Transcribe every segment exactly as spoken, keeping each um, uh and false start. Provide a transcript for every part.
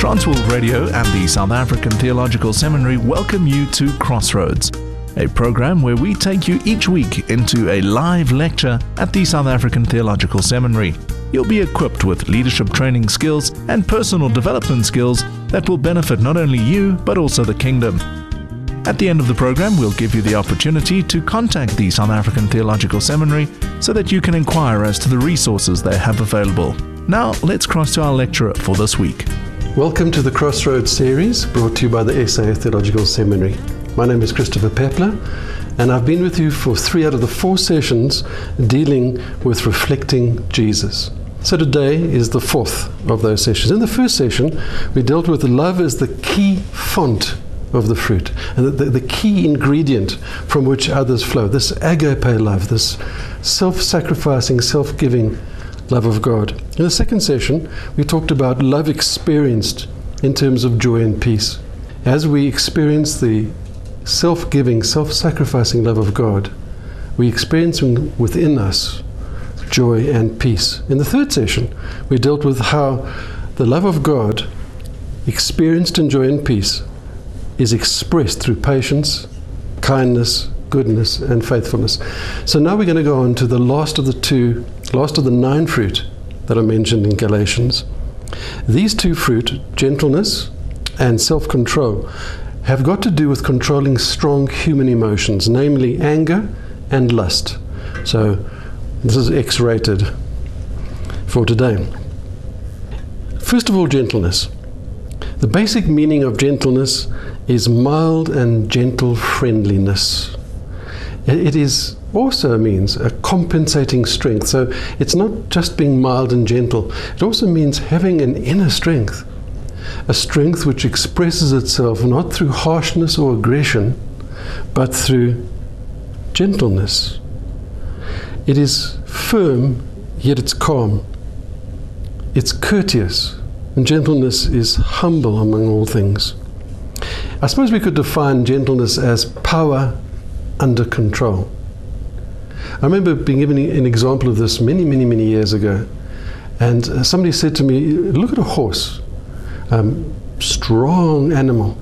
Transworld Radio and the South African Theological Seminary welcome you to Crossroads, a program where we take you each week into a live lecture at the South African Theological Seminary. You'll be equipped with leadership training skills and personal development skills that will benefit not only you, but also the kingdom. At the end of the program, we'll give you the opportunity to contact the South African Theological Seminary so that you can inquire as to the resources they have available. Now, let's cross to our lecturer for this week. Welcome to the Crossroads series, brought to you by the S A F Theological Seminary. My name is Christopher Pepler, and I've been with you for three out of the four sessions dealing with reflecting Jesus. So today is the fourth of those sessions. In the first session, we dealt with love as the key font of the fruit, and the, the, the key ingredient from which others flow, this agape love, this self-sacrificing, self-giving love of God. In the second session, we talked about love experienced in terms of joy and peace. As we experience the self-giving, self-sacrificing love of God, we experience within us joy and peace. In the third session, we dealt with how the love of God, experienced in joy and peace, is expressed through patience, kindness, goodness, and faithfulness. So now we're going to go on to the last of the two, last of the nine fruit that are mentioned in Galatians. These two fruit, gentleness and self-control, have got to do with controlling strong human emotions, namely anger and lust. So this is X-rated for today. First of all, gentleness. The basic meaning of gentleness is mild and gentle friendliness. It is also means a compensating strength. So it's not just being mild and gentle. It also means having an inner strength, a strength which expresses itself not through harshness or aggression, but through gentleness. It is firm, yet it's calm. It's courteous, and gentleness is humble among all things. I suppose we could define gentleness as power under control. I remember being given an example of this many, many, many years ago. And uh, somebody said to me, look at a horse, um, strong animal,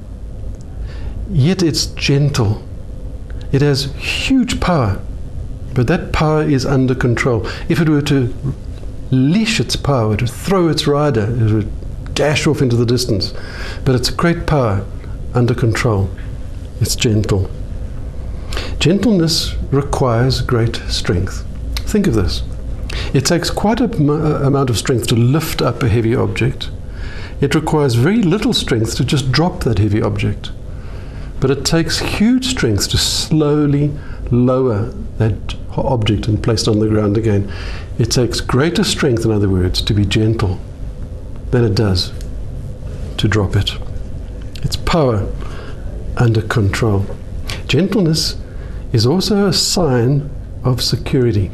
yet it's gentle. It has huge power, but that power is under control. If it were to leash its power, to throw its rider, it would dash off into the distance. But it's great power under control. It's gentle. Gentleness requires great strength. Think of this. It takes quite an m- amount of strength to lift up a heavy object. It requires very little strength to just drop that heavy object. But it takes huge strength to slowly lower that object and place it on the ground again. It takes greater strength, in other words, to be gentle than it does to drop it. It's power under control. Gentleness is also a sign of security.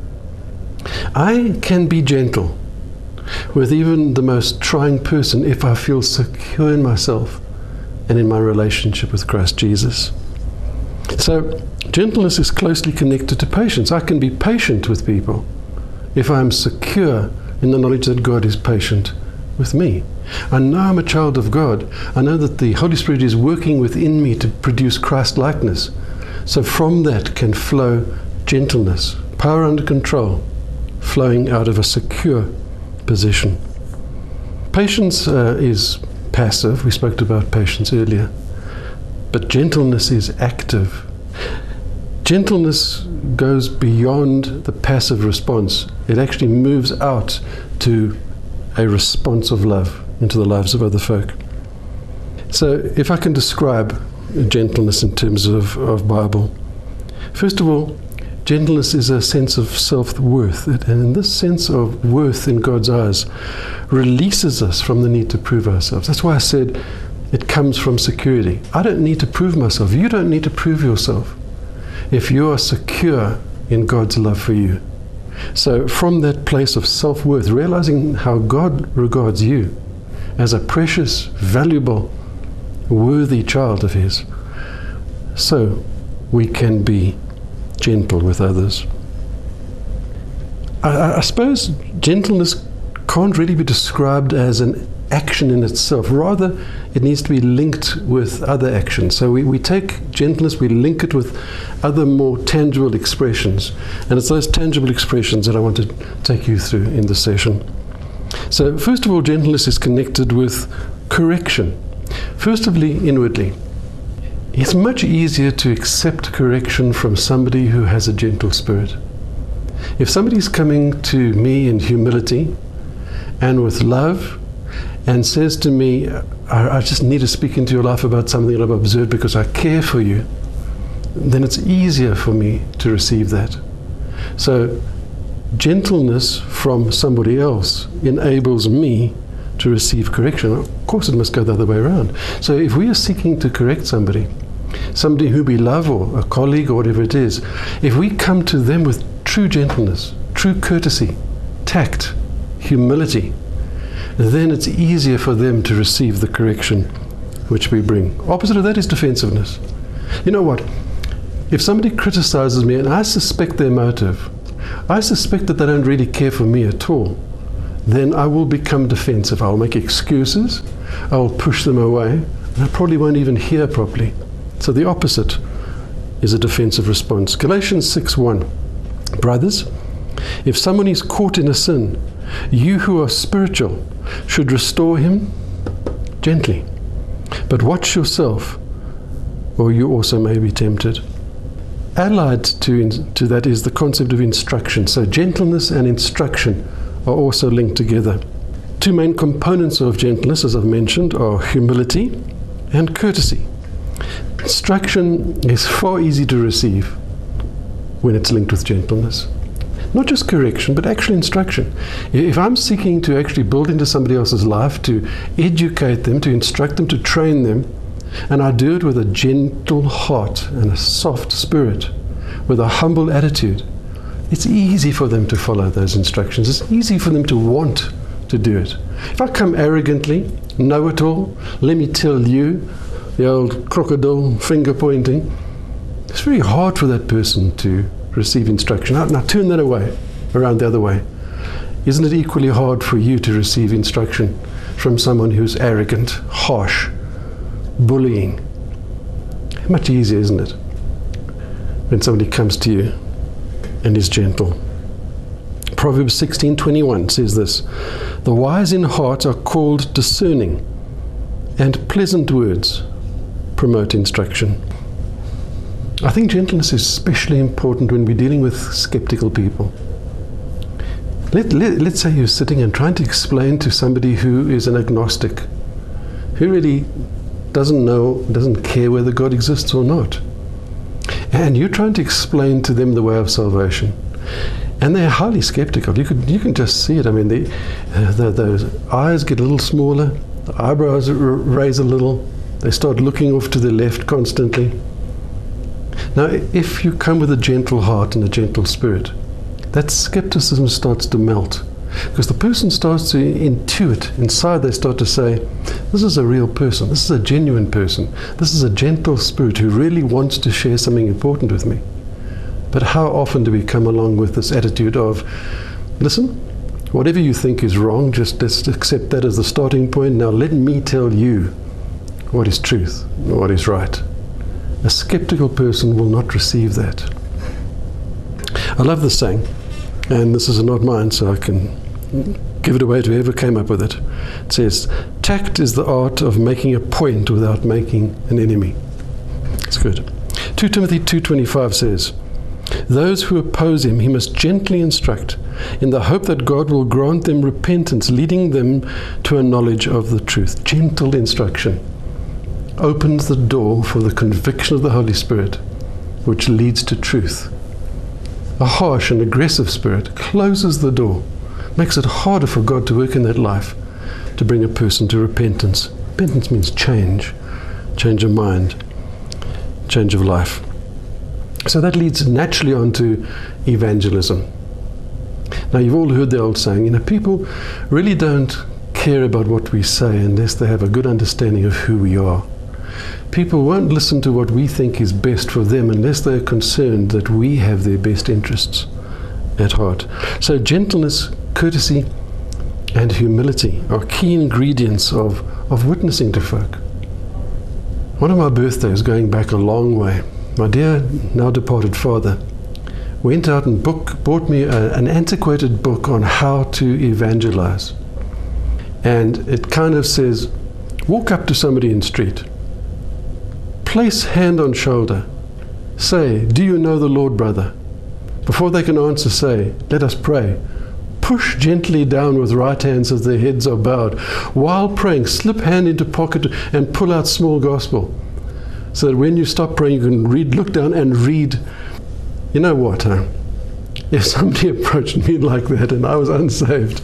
I can be gentle with even the most trying person if I feel secure in myself and in my relationship with Christ Jesus. So, gentleness is closely connected to patience. I can be patient with people if I am secure in the knowledge that God is patient with me. I know I'm a child of God. I know that the Holy Spirit is working within me to produce Christ-likeness. So from that can flow gentleness, power under control, flowing out of a secure position. Patience uh, is passive. We spoke about patience earlier. But gentleness is active. Gentleness goes beyond the passive response. It actually moves out to a response of love into the lives of other folk. So if I can describe gentleness in terms of, of Bible. First of all, gentleness is a sense of self-worth. And in this sense of worth in God's eyes releases us from the need to prove ourselves. That's why I said it comes from security. I don't need to prove myself. You don't need to prove yourself if you are secure in God's love for you. So from that place of self-worth, realizing how God regards you as a precious, valuable, worthy child of His, so we can be gentle with others. I, I suppose gentleness can't really be described as an action in itself. Rather, it needs to be linked with other actions. So we, we take gentleness, we link it with other more tangible expressions. And it's those tangible expressions that I want to take you through in this session. So first of all, gentleness is connected with correction. Firstly, inwardly. It's much easier to accept correction from somebody who has a gentle spirit. If somebody's coming to me in humility and with love and says to me, I, I just need to speak into your life about something that I've observed because I care for you, then it's easier for me to receive that. So gentleness from somebody else enables me to receive correction. Of course, it must go the other way around. So if we are seeking to correct somebody, somebody who we love or a colleague or whatever it is, if we come to them with true gentleness, true courtesy, tact, humility, then it's easier for them to receive the correction which we bring. Opposite of that is defensiveness. You know what? If somebody criticizes me and I suspect their motive, I suspect that they don't really care for me at all, then I will become defensive. I will make excuses, I will push them away, and I probably won't even hear properly. So the opposite is a defensive response. Galatians six one. Brothers, if someone is caught in a sin, you who are spiritual should restore him gently. But watch yourself, or you also may be tempted. Allied to, to that is the concept of instruction. So gentleness and instruction are also linked together. Two main components of gentleness, as I've mentioned, are humility and courtesy. Instruction is far easier to receive when it's linked with gentleness. Not just correction, but actual instruction. If I'm seeking to actually build into somebody else's life, to educate them, to instruct them, to train them, and I do it with a gentle heart and a soft spirit, with a humble attitude, it's easy for them to follow those instructions. It's easy for them to want to do it. If I come arrogantly, know it all, let me tell you, the old crocodile finger pointing, it's very hard for that person to receive instruction. Now, now turn that away, around the other way. Isn't it equally hard for you to receive instruction from someone who's arrogant, harsh, bullying? Much easier, isn't it, when somebody comes to you and is gentle. Proverbs sixteen twenty-one says this: the wise in heart are called discerning, and pleasant words promote instruction. I think gentleness is especially important when we're dealing with skeptical people. Let, let, let's say you're sitting and trying to explain to somebody who is an agnostic, who really doesn't know, doesn't care whether God exists or not. And you're trying to explain to them the way of salvation. And they're highly skeptical. You could, you can just see it. I mean, the, uh, the, those eyes get a little smaller, the eyebrows r- raise a little, they start looking off to the left constantly. Now, if you come with a gentle heart and a gentle spirit, that skepticism starts to melt. Because the person starts to intuit, inside they start to say, this is a real person, this is a genuine person, this is a gentle spirit who really wants to share something important with me. But how often do we come along with this attitude of, listen, whatever you think is wrong, just, just accept that as the starting point. Now let me tell you what is truth, what is right. A skeptical person will not receive that. I love this saying, and this is not mine, so I can give it away to whoever came up with it. It says, tact is the art of making a point without making an enemy. It's good. Second Timothy two twenty-five says, those who oppose him he must gently instruct, in the hope that God will grant them repentance, leading them to a knowledge of the truth. Gentle instruction opens the door for the conviction of the Holy Spirit, which leads to truth. A harsh and aggressive spirit closes the door, makes it harder for God to work in that life, to bring a person to repentance. Repentance means change, change of mind, change of life. So that leads naturally on to evangelism. Now, you've all heard the old saying, you know, people really don't care about what we say unless they have a good understanding of who we are. People won't listen to what we think is best for them unless they're concerned that we have their best interests at heart. So gentleness, courtesy, and humility are key ingredients of, of witnessing to folk. One of my birthdays, going back a long way, my dear now departed father went out and book, bought me a, an antiquated book on how to evangelize. And it kind of says, walk up to somebody in the street, place hand on shoulder, say, do you know the Lord, brother? Before they can answer, say, let us pray. Push gently down with right hands as their heads are bowed. While praying, slip hand into pocket and pull out small gospel. So that when you stop praying, you can read, look down and read. You know what, huh? If somebody approached me like that and I was unsaved,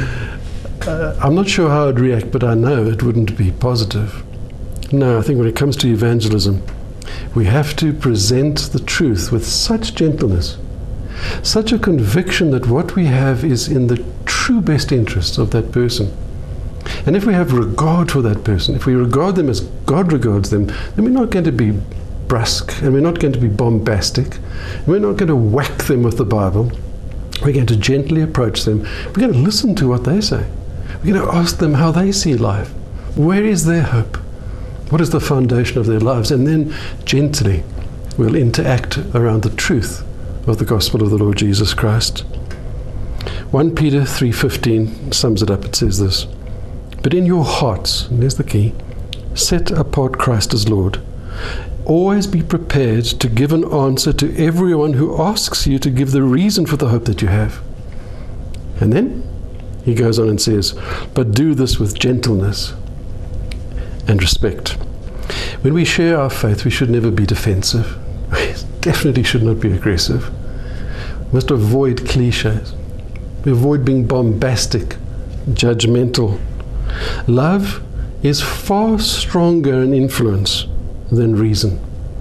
uh, I'm not sure how I'd react, but I know it wouldn't be positive. No, I think when it comes to evangelism, we have to present the truth with such gentleness, such a conviction that what we have is in the true best interests of that person. And if we have regard for that person, if we regard them as God regards them, then we're not going to be brusque, and we're not going to be bombastic, and we're not going to whack them with the Bible. We're going to gently approach them. We're going to listen to what they say. We're going to ask them how they see life. Where is their hope? What is the foundation of their lives? And then gently we'll interact around the truth of the gospel of the Lord Jesus Christ. First Peter three fifteen sums it up. It says this, but in your hearts, and there's the key, set apart Christ as Lord. Always be prepared to give an answer to everyone who asks you to give the reason for the hope that you have. And then he goes on and says, but do this with gentleness and respect. When we share our faith, we should never be defensive. We definitely should not be aggressive. We must avoid cliches. We avoid being bombastic, judgmental. Love is far stronger in influence than reason.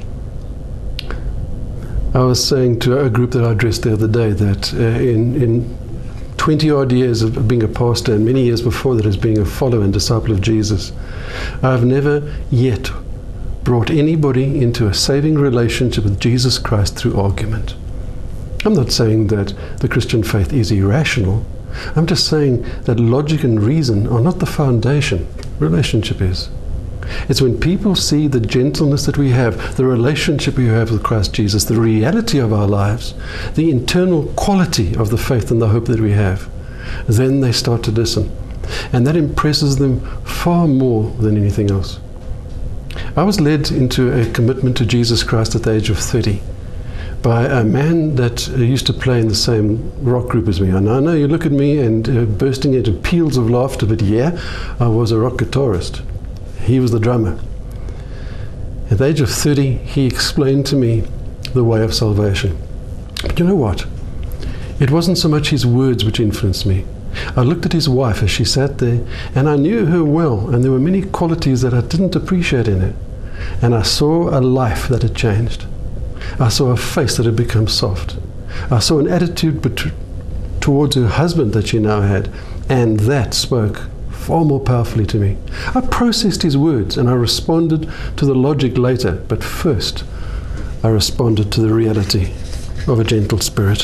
I was saying to a group that I addressed the other day that uh, in, in twenty odd years of being a pastor, and many years before that as being a follower and disciple of Jesus, I've never yet brought anybody into a saving relationship with Jesus Christ through argument. I'm not saying that the Christian faith is irrational. I'm just saying that logic and reason are not the foundation. Relationship is. It's when people see the gentleness that we have, the relationship we have with Christ Jesus, the reality of our lives, the internal quality of the faith and the hope that we have, then they start to listen. And that impresses them far more than anything else. I was led into a commitment to Jesus Christ at the age of thirty by a man that uh, used to play in the same rock group as me. And I know you look at me and uh, bursting into peals of laughter, but yeah, I was a rock guitarist. He was the drummer. At the age of thirty, he explained to me the way of salvation. But you know what? It wasn't so much his words which influenced me. I looked at his wife as she sat there, and I knew her well, and there were many qualities that I didn't appreciate in her. And I saw a life that had changed. I saw a face that had become soft. I saw an attitude bet- towards her husband that she now had, and that spoke far more powerfully to me. I processed his words and I responded to the logic later, but first I responded to the reality of a gentle spirit.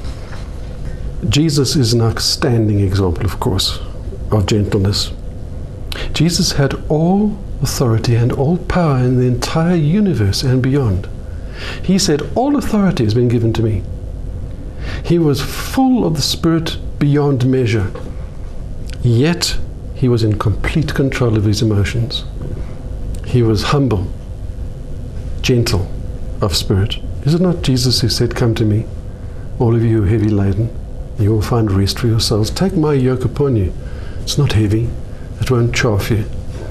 Jesus is an outstanding example, of course, of gentleness. Jesus had all authority and all power in the entire universe and beyond. He said, all authority has been given to me. He was full of the Spirit beyond measure, yet he was in complete control of his emotions. He was humble, gentle of spirit. Is it not Jesus who said, come to me, all of you who are heavy laden, you will find rest for your souls. Take my yoke upon you. It's not heavy. It won't chafe you.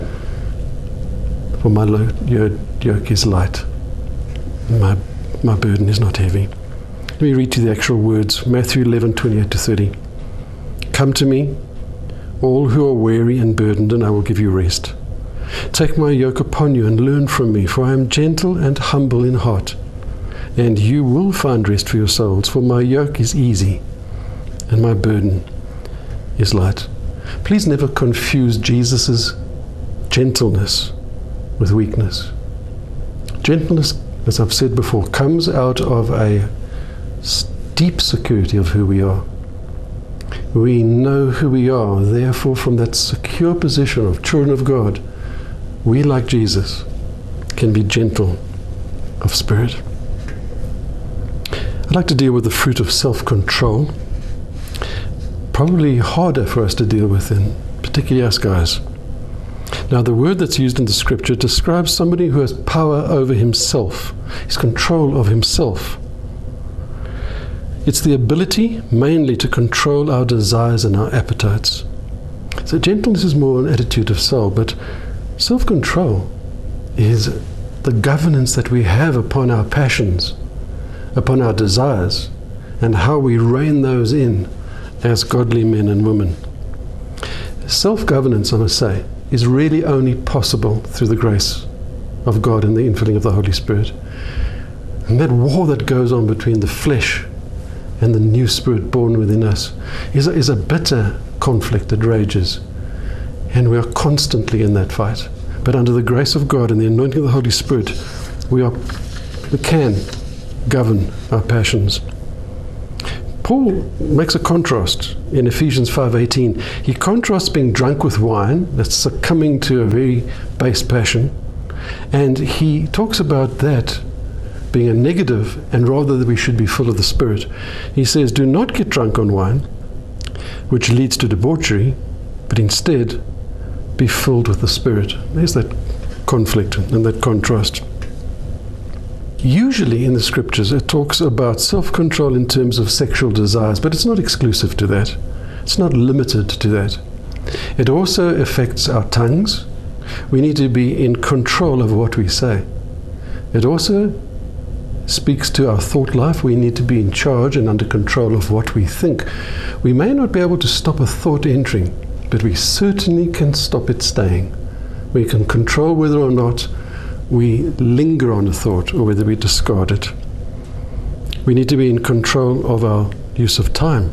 For my lo- yoke is light. My, my burden is not heavy. Let me read to you the actual words. Matthew eleven, twenty-eight to thirty. Come to me, all who are weary and burdened, and I will give you rest. Take my yoke upon you and learn from me, for I am gentle and humble in heart, and you will find rest for your souls, for my yoke is easy and my burden is light. Please never confuse Jesus' gentleness with weakness. Gentleness, as I've said before, comes out of a deep security of who we are. We know who we are. Therefore, from that secure position of children of God, we, like Jesus, can be gentle of spirit. I'd like to deal with the fruit of self-control. Probably harder for us to deal with, in particularly us guys. Now, the word that's used in the scripture describes somebody who has power over himself, his control of himself. It's the ability mainly to control our desires and our appetites. So gentleness is more an attitude of soul, but self-control is the governance that we have upon our passions, upon our desires, and how we rein those in as godly men and women. Self-governance, I must say, is really only possible through the grace of God and the infilling of the Holy Spirit. And that war that goes on between the flesh and the new spirit born within us is a, is a bitter conflict that rages. And we are constantly in that fight. But under the grace of God and the anointing of the Holy Spirit, we are we can govern our passions. Paul makes a contrast in Ephesians five eighteen. He contrasts being drunk with wine, that's succumbing to a very base passion, and he talks about that being a negative, and rather that we should be full of the Spirit. He says, do not get drunk on wine, which leads to debauchery, but instead be filled with the Spirit. There's that conflict and that contrast. Usually in the scriptures it talks about self-control in terms of sexual desires, but it's not exclusive to that. It's not limited to that. It also affects our tongues. We need to be in control of what we say. It also speaks to our thought life. We need to be in charge and under control of what we think. We may not be able to stop a thought entering, but we certainly can stop it staying. We can control whether or not we linger on a thought or whether we discard it. We need to be in control of our use of time.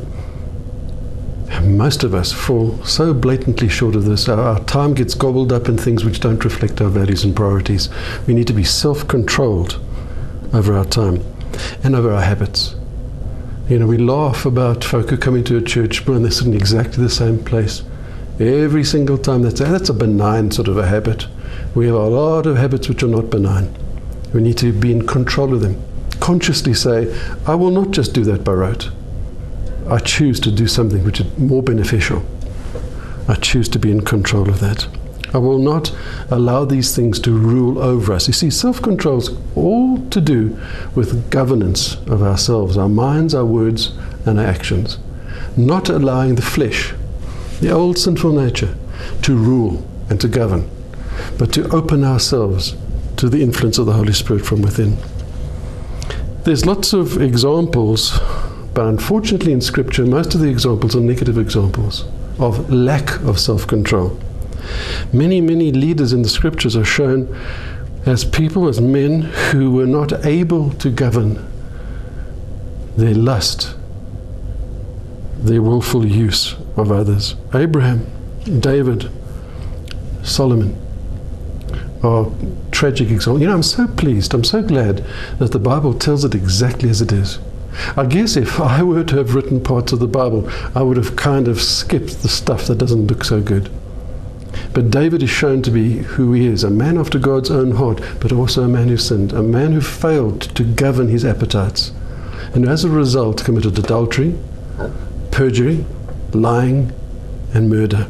And most of us fall so blatantly short of this. Our, our time gets gobbled up in things which don't reflect our values and priorities. We need to be self-controlled over our time and over our habits. You know, we laugh about folk who come into a church and they're sitting exactly the same place every single time. That's, that's a benign sort of a habit. We have a lot of habits which are not benign. We need to be in control of them. Consciously say, I will not just do that by rote. I choose to do something which is more beneficial. I choose to be in control of that. I will not allow these things to rule over us. You see, self-control is all to do with governance of ourselves, our minds, our words, and our actions. Not allowing the flesh, the old sinful nature, to rule and to govern, but to open ourselves to the influence of the Holy Spirit from within. There's lots of examples, but unfortunately in Scripture, most of the examples are negative examples of lack of self-control. Many, many leaders in the Scriptures are shown as people, as men who were not able to govern their lust, their willful use of others. Abraham, David, Solomon are tragic examples. You know, I'm so pleased, I'm so glad that the Bible tells it exactly as it is. I guess if I were to have written parts of the Bible, I would have kind of skipped the stuff that doesn't look so good. But David is shown to be who he is, a man after God's own heart, but also a man who sinned, a man who failed to govern his appetites, and as a result committed adultery, perjury, lying, and murder.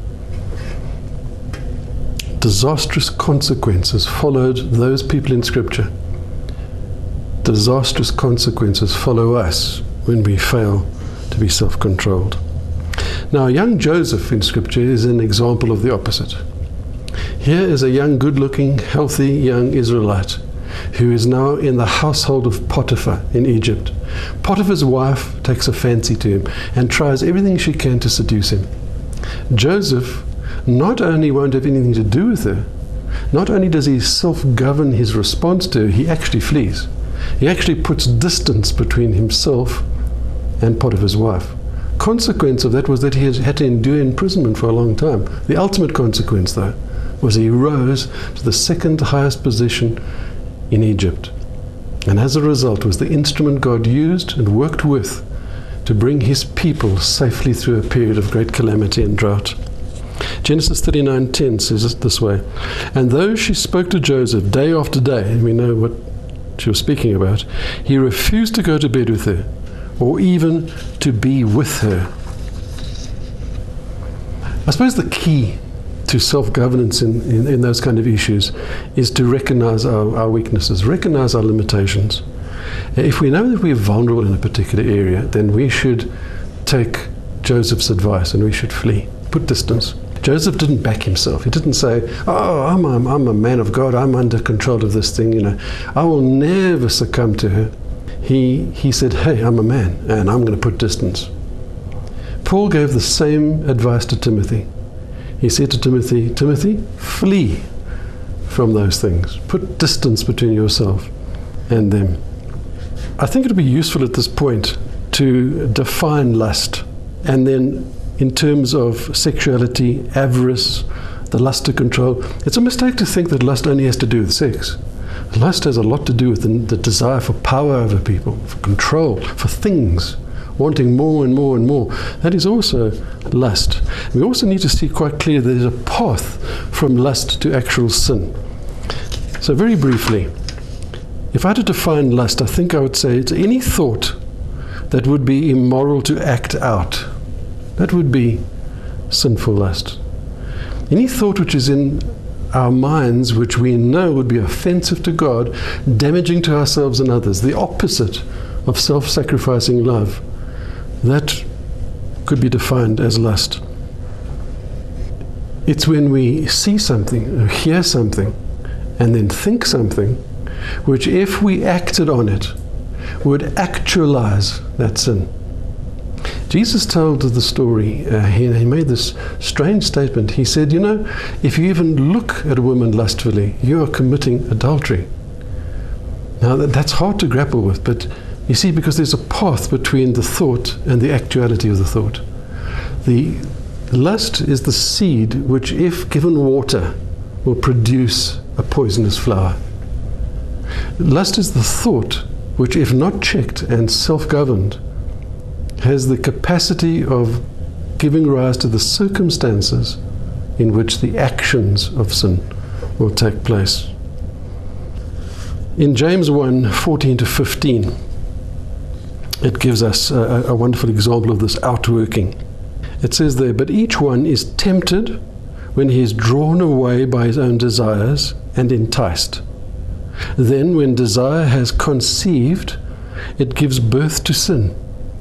Disastrous consequences followed those people in Scripture. Disastrous consequences follow us when we fail to be self-controlled. Now, young Joseph in Scripture is an example of the opposite. Here is a young, good-looking, healthy young Israelite who is now in the household of Potiphar in Egypt. Potiphar's wife takes a fancy to him and tries everything she can to seduce him. Joseph not only won't have anything to do with her, not only does he self-govern his response to her, he actually flees. He actually puts distance between himself and Potiphar's wife. Consequence of that was that he had to endure imprisonment for a long time. The ultimate consequence, though, was he rose to the second highest position in Egypt, and as a result was the instrument God used and worked with to bring his people safely through a period of great calamity and drought. Genesis thirty-nine ten says it this way, "And though she spoke to Joseph day after day," and we know what she was speaking about, "he refused to go to bed with her, or even to be with her." I suppose the key to self-governance in, in, in those kind of issues is to recognize our, our weaknesses, recognize our limitations. If we know that we're vulnerable in a particular area, then we should take Joseph's advice and we should flee, put distance. Joseph didn't back himself. He didn't say, "Oh, I'm a, I'm a man of God, I'm under control of this thing, you know, I will never succumb to her." He, he said, "Hey, I'm a man and I'm going to put distance." Paul gave the same advice to Timothy. He said to Timothy, "Timothy, flee from those things. Put distance between yourself and them." I think it would be useful at this point to define lust, and then in terms of sexuality, avarice, the lust to control. It's a mistake to think that lust only has to do with sex. Lust has a lot to do with the, the desire for power over people, for control, for things, wanting more and more and more. That is also lust. We also need to see quite clearly that there's a path from lust to actual sin. So very briefly, if I had to define lust, I think I would say it's any thought that would be immoral to act out. That would be sinful lust. Any thought which is in our minds which we know would be offensive to God, damaging to ourselves and others, the opposite of self-sacrificing love, that could be defined as lust. It's when we see something, or hear something, and then think something, which if we acted on it, would actualize that sin. Jesus told the story, uh, he, he made this strange statement. He said, you know, if you even look at a woman lustfully, you are committing adultery. Now that, that's hard to grapple with, but you see, because there's a path between the thought and the actuality of the thought. The lust is the seed which, if given water, will produce a poisonous flower. Lust is the thought which, if not checked and self-governed, has the capacity of giving rise to the circumstances in which the actions of sin will take place. In James one, fourteen to fifteen, it gives us a, a wonderful example of this outworking. It says there, "But each one is tempted when he is drawn away by his own desires and enticed. Then when desire has conceived, it gives birth to sin.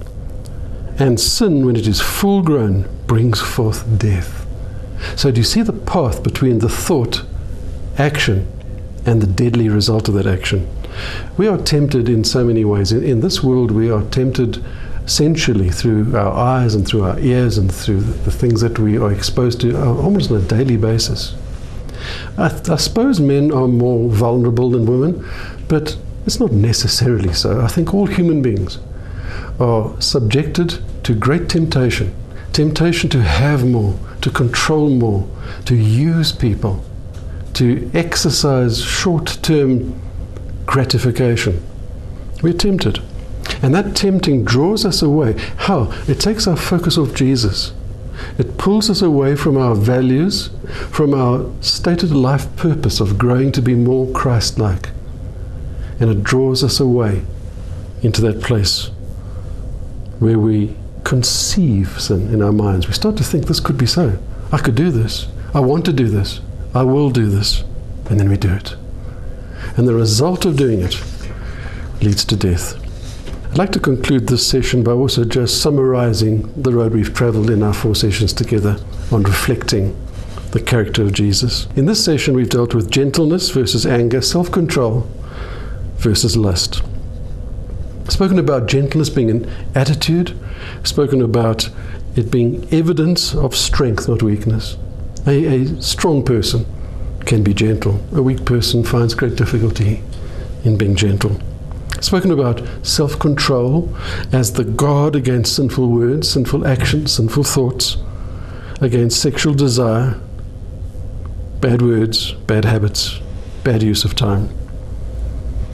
And sin, when it is full grown, brings forth death." So do you see the path between the thought, action, and the deadly result of that action? We are tempted in so many ways. In, in this world, we are tempted sensually through our eyes and through our ears and through the, the things that we are exposed to uh, almost on a daily basis. I, I suppose men are more vulnerable than women, but it's not necessarily so. I think all human beings are subjected to great temptation, temptation to have more, to control more, to use people, to exercise short-term gratification. We're tempted. And that tempting draws us away. How? It takes our focus off Jesus. It pulls us away from our values, from our stated life purpose of growing to be more Christ-like. And it draws us away into that place where we conceive sin in our minds. We start to think, this could be so. I could do this. I want to do this. I will do this. And then we do it. And the result of doing it leads to death. I'd like to conclude this session by also just summarizing the road we've traveled in our four sessions together on reflecting the character of Jesus. In this session, we've dealt with gentleness versus anger, self-control versus lust. Spoken about gentleness being an attitude, spoken about it being evidence of strength, not weakness. A, a strong person can be gentle. A weak person finds great difficulty in being gentle. Spoken about self-control as the guard against sinful words, sinful actions, sinful thoughts, against sexual desire, bad words, bad habits, bad use of time.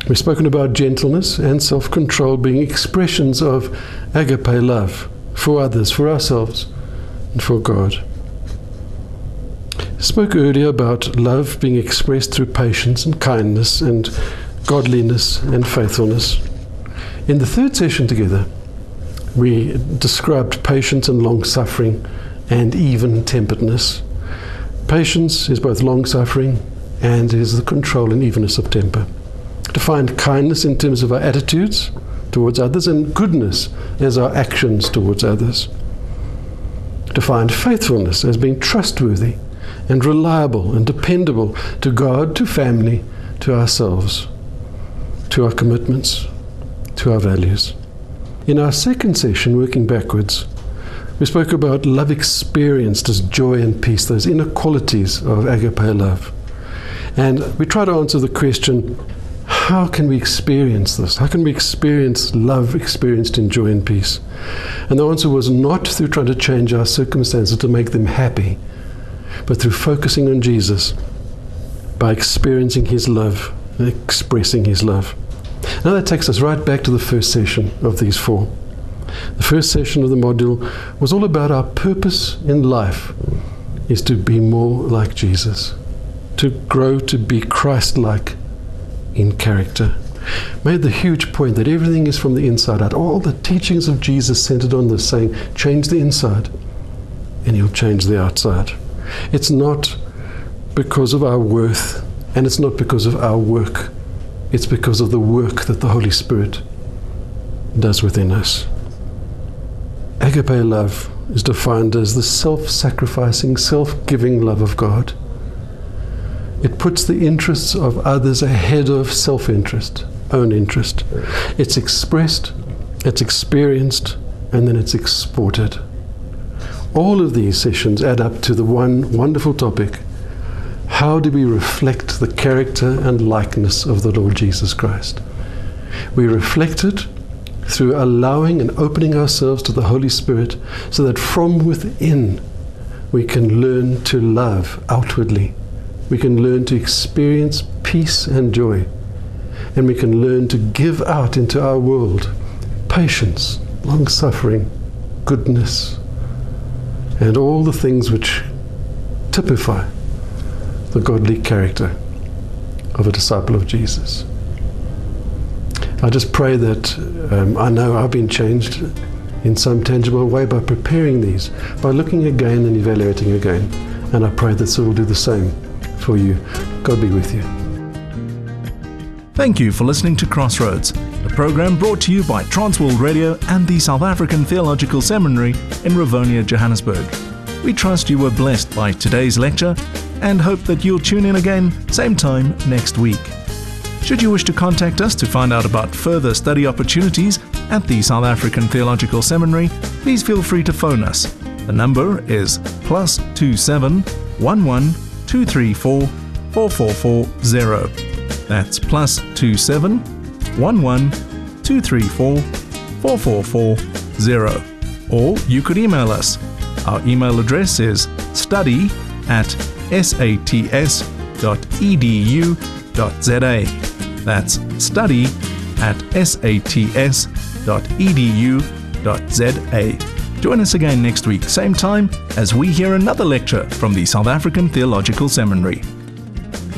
We've spoken about gentleness and self-control being expressions of agape love for others, for ourselves, and for God. I spoke earlier about love being expressed through patience and kindness and godliness and faithfulness. In the third session together, we described patience and long-suffering and even-temperedness. Patience is both long-suffering and is the control and evenness of temper. To find kindness in terms of our attitudes towards others and goodness as our actions towards others. To find faithfulness as being trustworthy and reliable and dependable to God, to family, to ourselves, to our commitments, to our values. In our second session, working backwards, we spoke about love experienced as joy and peace, those inner qualities of agape love. And we try to answer the question, how can we experience this? How can we experience love experienced in joy and peace? And the answer was not through trying to change our circumstances to make them happy, but through focusing on Jesus, by experiencing His love and expressing His love. Now that takes us right back to the first session of these four. The first session of the module was all about our purpose in life is to be more like Jesus, to grow to be Christ-like in character. Made the huge point that everything is from the inside out. All the teachings of Jesus centered on this, saying, change the inside and He'll change the outside. It's not because of our worth and it's not because of our work. It's because of the work that the Holy Spirit does within us. Agape love is defined as the self-sacrificing, self-giving love of God. It puts the interests of others ahead of self-interest, own interest. It's expressed, it's experienced, and then it's exported. All of these sessions add up to the one wonderful topic: how do we reflect the character and likeness of the Lord Jesus Christ? We reflect it through allowing and opening ourselves to the Holy Spirit so that from within we can learn to love outwardly. We can learn to experience peace and joy. And we can learn to give out into our world patience, long-suffering, goodness, and all the things which typify the godly character of a disciple of Jesus. I just pray that um, I know I've been changed in some tangible way by preparing these, by looking again and evaluating again. And I pray that so will do the same for you. God be with you. Thank you for listening to Crossroads, a program brought to you by Transworld Radio and the South African Theological Seminary in Rivonia, Johannesburg. We trust you were blessed by today's lecture and hope that you'll tune in again same time next week. Should you wish to contact us to find out about further study opportunities at the South African Theological Seminary, please feel free to phone us. The number is plus two seven one one two three four four four four zero. That's plus two seven one one two three four four four four zero. Or you could email us. Our email address is study at sats dot e d u dot z a. That's study at sats dot e d u dot z a. Join us again next week, same time, as we hear another lecture from the South African Theological Seminary.